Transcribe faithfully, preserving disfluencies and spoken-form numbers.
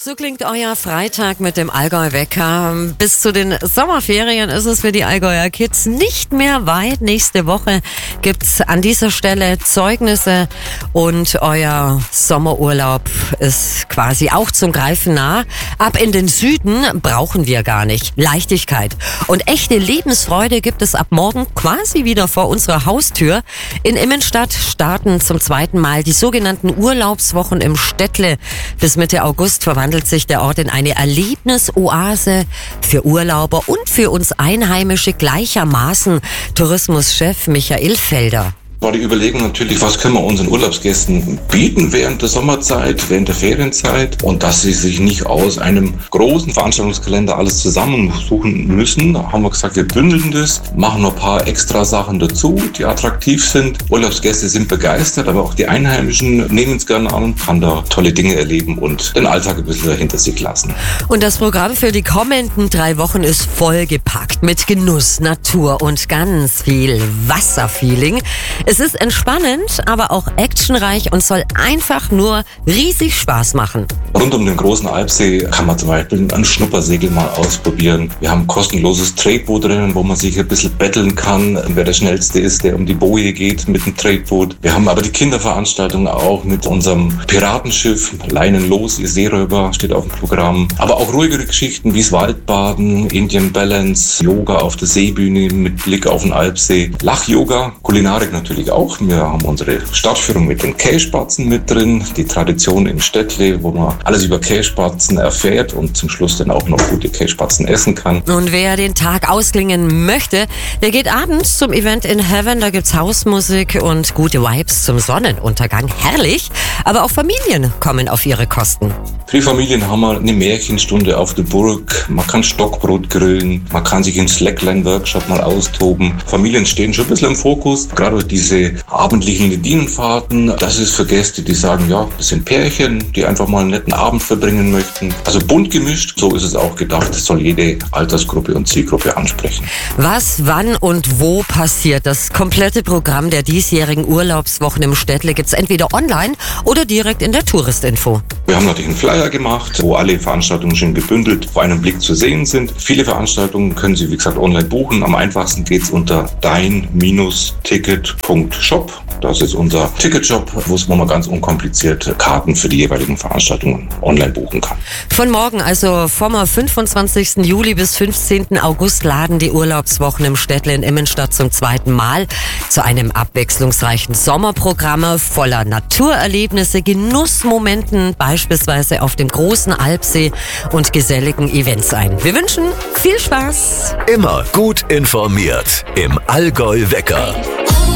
So klingt euer Freitag mit dem Allgäu-Wecker. Bis zu den Sommerferien ist es für die Allgäuer Kids nicht mehr weit. Nächste Woche gibt's an dieser Stelle Zeugnisse und euer Sommerurlaub ist quasi auch zum Greifen nah. Ab in den Süden brauchen wir gar nicht. Leichtigkeit und echte Lebensfreude gibt es ab morgen quasi wieder vor unserer Haustür. In Immenstadt starten zum zweiten Mal die sogenannten Urlaubswochen im Städtle. Bis Mitte August verwandelt sich der Ort in eine Erlebnisoase für Urlauber und für uns Einheimische gleichermaßen. Tourismuschef Michael Felder. War die Überlegung natürlich, was können wir unseren Urlaubsgästen bieten während der Sommerzeit, während der Ferienzeit und dass sie sich nicht aus einem großen Veranstaltungskalender alles zusammensuchen müssen. Da haben wir gesagt, wir bündeln das, machen noch ein paar extra Sachen dazu, die attraktiv sind. Urlaubsgäste sind begeistert, aber auch die Einheimischen nehmen es gerne an und kann da tolle Dinge erleben und den Alltag ein bisschen hinter sich lassen. Und das Programm für die kommenden drei Wochen ist vollgepackt mit Genuss, Natur und ganz viel Wasserfeeling. Es ist entspannend, aber auch actionreich und soll einfach nur riesig Spaß machen. Rund um den großen Alpsee kann man zum Beispiel ein Schnuppersegel mal ausprobieren. Wir haben ein kostenloses Tretboot drinnen, wo man sich ein bisschen betteln kann, wer der Schnellste ist, der um die Boje geht mit dem Tretboot. Wir haben aber die Kinderveranstaltung auch mit unserem Piratenschiff, Leinen los, ihr Seeräuber steht auf dem Programm. Aber auch ruhigere Geschichten wie das Waldbaden, Indian Balance, Yoga auf der Seebühne mit Blick auf den Alpsee, Lach-Yoga, Kulinarik natürlich auch. Wir haben unsere Stadtführung mit den Kässpatzen mit drin, die Tradition im Städtle, wo man alles über Kässpatzen erfährt und zum Schluss dann auch noch gute Kässpatzen essen kann. Und wer den Tag ausklingen möchte, der geht abends zum Event in Heaven. Da gibt's Hausmusik und gute Vibes zum Sonnenuntergang. Herrlich, aber auch Familien kommen auf ihre Kosten. Für die Familien haben wir eine Märchenstunde auf der Burg. Man kann Stockbrot grillen, man kann sich im Slackline-Workshop mal austoben. Familien stehen schon ein bisschen im Fokus, gerade diese abendlichen Ledinenfahrten. Das ist für Gäste, die sagen, ja, das sind Pärchen, die einfach mal einen netten Abend verbringen möchten. Also bunt gemischt, so ist es auch gedacht. Das soll jede Altersgruppe und Zielgruppe ansprechen. Was, wann und wo passiert? Das komplette Programm der diesjährigen Urlaubswochen im Städtle gibt's entweder online oder direkt in der Touristinfo. Wir haben natürlich einen Flyer gemacht, wo alle Veranstaltungen schon gebündelt auf einen Blick zu sehen sind. Viele Veranstaltungen können Sie, wie gesagt, online buchen. Am einfachsten geht's unter dein Ticket punkt shop. Das ist unser Ticketshop, wo man ganz unkompliziert Karten für die jeweiligen Veranstaltungen online buchen kann. Von morgen, also vom fünfundzwanzigsten Juli bis fünfzehnten August, laden die Urlaubswochen im Städtle in Immenstadt zum zweiten Mal zu einem abwechslungsreichen Sommerprogramm voller Naturerlebnisse, Genussmomenten, beispielsweise auf dem großen Alpsee und geselligen Events ein. Wir wünschen viel Spaß. Immer gut informiert im Allgäu-Wecker.